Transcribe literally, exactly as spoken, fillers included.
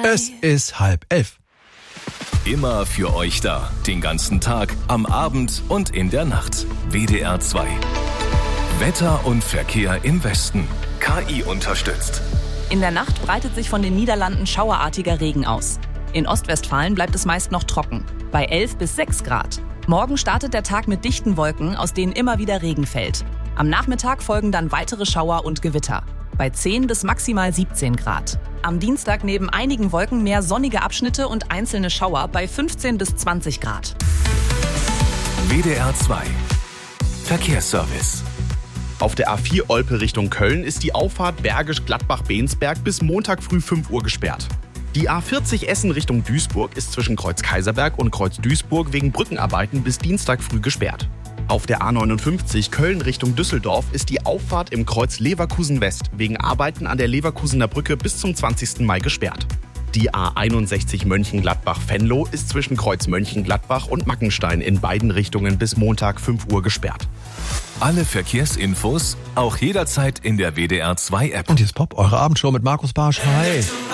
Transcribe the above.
Es ist halb elf. Immer für euch da. Den ganzen Tag, am Abend und in der Nacht. W D R zwei. Wetter und Verkehr im Westen. K I unterstützt. In der Nacht breitet sich von den Niederlanden schauerartiger Regen aus. In Ostwestfalen bleibt es meist noch trocken. Bei elf bis sechs Grad. Morgen startet der Tag mit dichten Wolken, aus denen immer wieder Regen fällt. Am Nachmittag folgen dann weitere Schauer und Gewitter. Bei zehn bis maximal siebzehn Grad. Am Dienstag neben einigen Wolken mehr sonnige Abschnitte und einzelne Schauer bei fünfzehn bis zwanzig Grad. W D R zwei. Verkehrsservice. Auf der A vier Olpe Richtung Köln ist die Auffahrt Bergisch-Gladbach-Bensberg bis Montag früh fünf Uhr gesperrt. Die A vierzig Essen Richtung Duisburg ist zwischen Kreuz Kaiserberg und Kreuz Duisburg wegen Brückenarbeiten bis Dienstag früh gesperrt. Auf der A neunundfünfzig Köln Richtung Düsseldorf ist die Auffahrt im Kreuz Leverkusen West wegen Arbeiten an der Leverkusener Brücke bis zum zwanzigsten Mai gesperrt. Die A einundsechzig Mönchengladbach-Venlo ist zwischen Kreuz Mönchengladbach und Mackenstein in beiden Richtungen bis Montag fünf Uhr gesperrt. Alle Verkehrsinfos auch jederzeit in der W D R zwei App. Und hier ist Pop, eure Abendshow mit Markus Barsch. Hi.